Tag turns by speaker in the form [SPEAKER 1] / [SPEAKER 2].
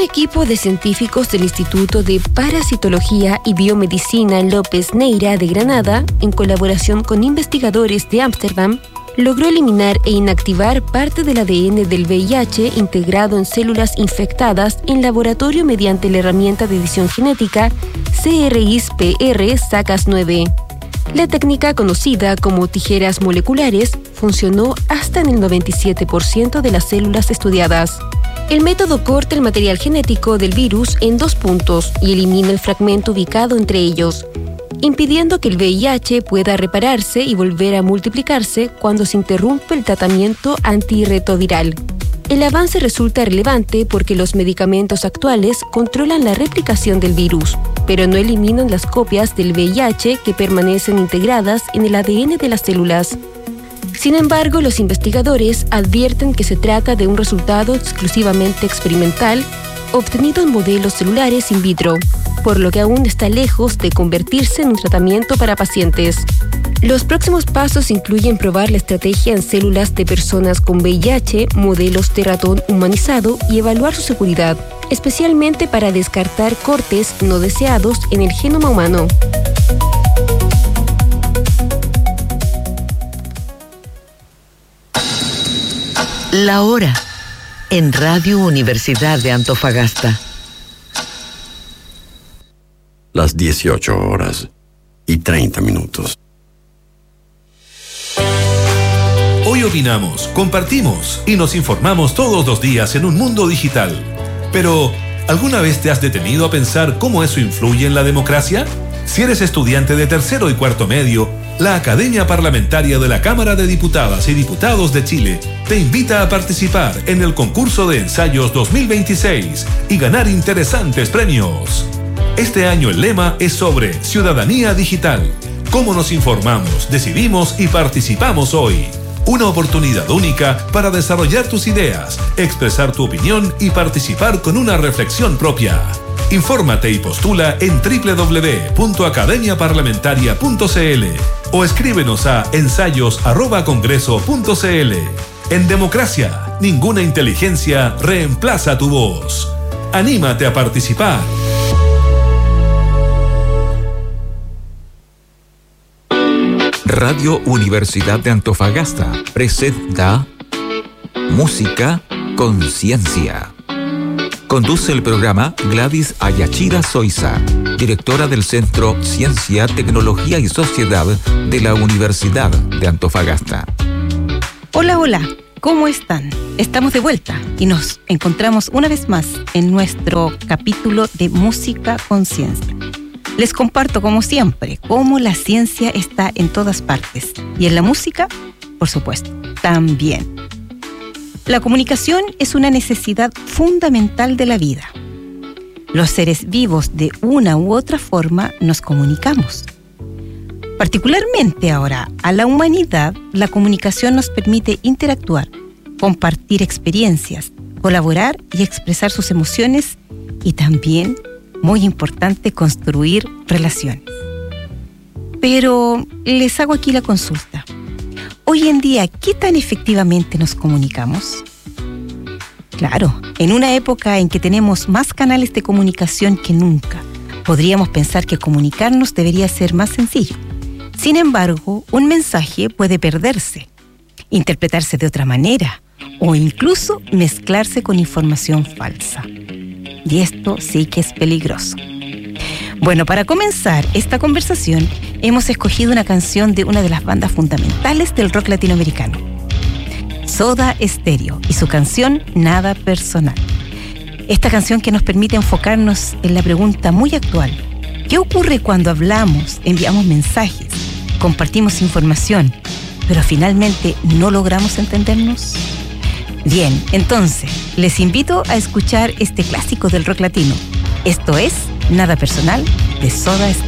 [SPEAKER 1] equipo de científicos del Instituto de Parasitología y Biomedicina López Neira de Granada, en colaboración con investigadores de Ámsterdam, logró eliminar e inactivar parte del ADN del VIH integrado en células infectadas en laboratorio mediante la herramienta de edición genética CRISPR-Cas9. La técnica, conocida como tijeras moleculares, funcionó hasta en el 97% de las células estudiadas. El método corta el material genético del virus en 2 puntos y elimina el fragmento ubicado entre ellos, impidiendo que el VIH pueda repararse y volver a multiplicarse cuando se interrumpe el tratamiento antirretroviral. El avance resulta relevante porque los medicamentos actuales controlan la replicación del virus, pero no eliminan las copias del VIH que permanecen integradas en el ADN de las células. Sin embargo, los investigadores advierten que se trata de un resultado exclusivamente experimental obtenido en modelos celulares in vitro, por lo que aún está lejos de convertirse en un tratamiento para pacientes. Los próximos pasos incluyen probar la estrategia en células de personas con VIH, modelos de ratón humanizado y evaluar su seguridad, especialmente para descartar cortes no deseados en el genoma humano.
[SPEAKER 2] La hora en Radio Universidad de Antofagasta.
[SPEAKER 3] Las 18:30.
[SPEAKER 4] Hoy opinamos, compartimos y nos informamos todos los días en un mundo digital. Pero, ¿alguna vez te has detenido a pensar cómo eso influye en la democracia? Si eres estudiante de tercero y cuarto medio, la Academia Parlamentaria de la Cámara de Diputadas y Diputados de Chile te invita a participar en el concurso de ensayos 2026 y ganar interesantes premios. Este año el lema es sobre ciudadanía digital. ¿Cómo nos informamos, decidimos y participamos hoy? Una oportunidad única para desarrollar tus ideas, expresar tu opinión y participar con una reflexión propia. Infórmate y postula en www.academiaparlamentaria.cl o escríbenos a ensayos@congreso.cl. En democracia, ninguna inteligencia reemplaza tu voz. Anímate a participar.
[SPEAKER 5] Radio Universidad de Antofagasta presenta Música Conciencia. Conduce el programa Gladys Ayachira Soiza, directora del Centro Ciencia, Tecnología y Sociedad de la Universidad de Antofagasta.
[SPEAKER 6] Hola, ¿cómo están? Estamos de vuelta y nos encontramos una vez más en nuestro capítulo de Música Conciencia. Les comparto, como siempre, cómo la ciencia está en todas partes y en la música, por supuesto, también. La comunicación es una necesidad fundamental de la vida. Los seres vivos, de una u otra forma, nos comunicamos. Particularmente ahora, a la humanidad, la comunicación nos permite interactuar, compartir experiencias, colaborar y expresar sus emociones y también, muy importante, construir relaciones. Pero les hago aquí la consulta. Hoy en día, ¿qué tan efectivamente nos comunicamos? Claro, en una época en que tenemos más canales de comunicación que nunca, podríamos pensar que comunicarnos debería ser más sencillo. Sin embargo, un mensaje puede perderse, interpretarse de otra manera o incluso mezclarse con información falsa. Y esto sí que es peligroso. Bueno, para comenzar esta conversación, hemos escogido una canción de una de las bandas fundamentales del rock latinoamericano, Soda Stereo, y su canción Nada Personal. Esta canción que nos permite enfocarnos en la pregunta muy actual: ¿qué ocurre cuando hablamos, enviamos mensajes, compartimos información, pero finalmente no logramos entendernos? Bien, entonces, les invito a escuchar este clásico del rock latino. Esto es Nada Personal, de Soda Stereo.